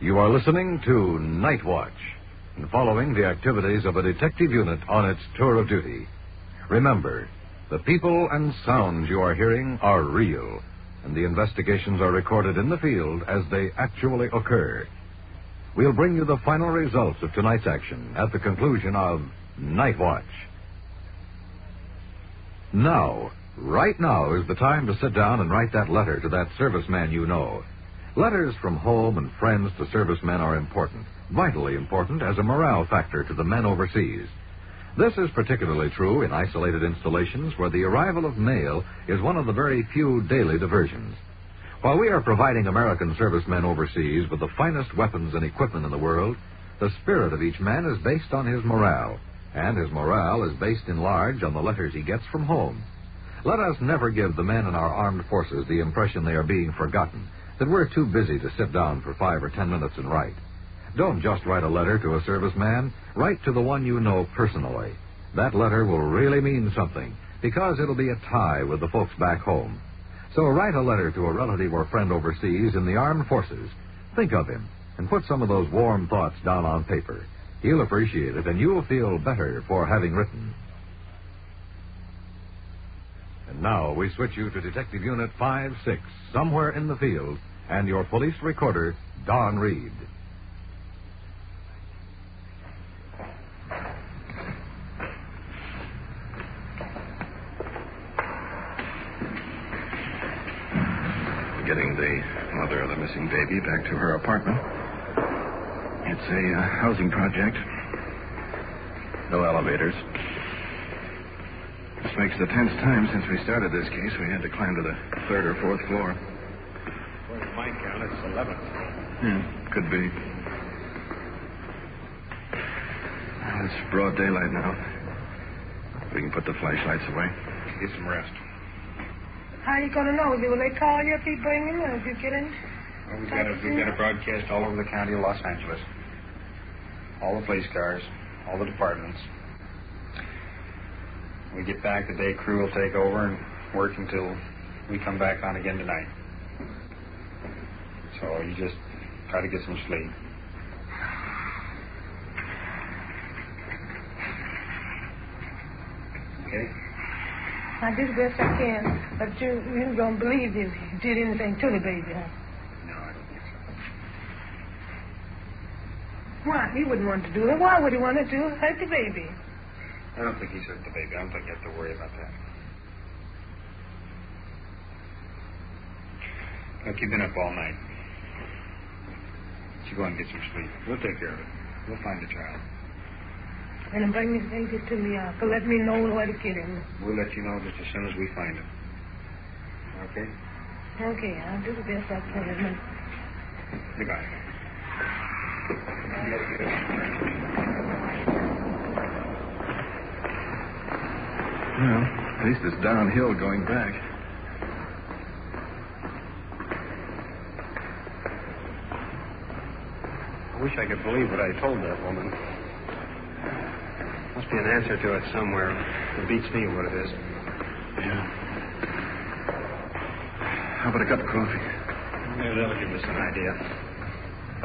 You are listening to Night Watch and following the activities of a detective unit on its tour of duty. Remember, the people and sounds you are hearing are real, and the investigations are recorded in the field as they actually occur. We'll bring you the final results of tonight's action at the conclusion of Night Watch. Now, right now is the time to sit down and write that letter to that serviceman you know. Letters from home and friends to servicemen are important, vitally important as a morale factor to the men overseas. This is particularly true in isolated installations where the arrival of mail is one of the very few daily diversions. While we are providing American servicemen overseas with the finest weapons and equipment in the world, the spirit of each man is based on his morale, and his morale is based in large on the letters he gets from home. Let us never give the men in our armed forces the impression they are being forgotten, that we're too busy to sit down for 5 or 10 minutes and write. Don't just write a letter to a serviceman. Write to the one you know personally. That letter will really mean something, because it'll be a tie with the folks back home. So write a letter to a relative or friend overseas in the armed forces. Think of him, and put some of those warm thoughts down on paper. He'll appreciate it, and you'll feel better for having written. And now we switch you to Detective Unit 5-6, somewhere in the field, and your police recorder, Don Reed. Getting the mother of the missing baby back to her apartment. It's a housing project. No elevators. This makes the 10th time since we started this case we had to climb to the 3rd or 4th floor. According to my count, it's 11th. Could be. Well, it's broad daylight now. We can put the flashlights away. Get some rest. How are you going to know? Will they call you if you bring him, or if you get in? Well, we've got a broadcast all over the county of Los Angeles. All the police cars, all the departments. When we get back, the day crew will take over and work until we come back on again tonight. So you just try to get some sleep. Okay? I do the best I can, but you don't believe you did anything to the baby, huh? No, I don't think so. Why? He wouldn't want to do it. Why would he want to do it? Hurt the baby. I don't think he's hurt the baby. I don't think you have to worry about that. Look, you've been up all night. You go and get some sleep. We'll take care of it. We'll find the child. And bring this baby to me, to let me know where to get him. We'll let you know just as soon as we find him. Okay? Okay, I'll do the best I can. Goodbye. Well, at least it's downhill going back. I wish I could believe what I told that woman. Must be an answer to it somewhere. It beats me what it is. Yeah. How about a cup of coffee? Maybe that'll give us an idea.